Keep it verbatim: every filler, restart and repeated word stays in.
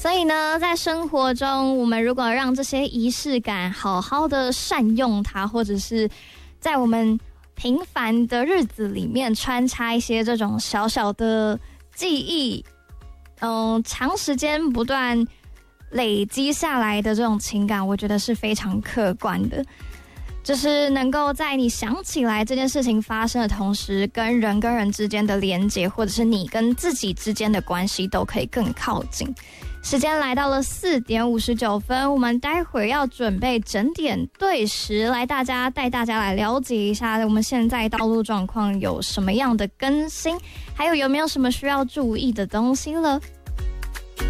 所以呢，在生活中，我们如果让这些仪式感好好的善用它，或者是在我们平凡的日子里面穿插一些这种小小的记忆，嗯，长时间不断累积下来的这种情感，我觉得是非常客观的。就是能够在你想起来这件事情发生的同时，跟人跟人之间的连结，或者是你跟自己之间的关系都可以更靠近。时间来到了四点五十九分，我们待会要准备整点对时，来大家带大家来了解一下我们现在道路状况有什么样的更新，还有有没有什么需要注意的东西了。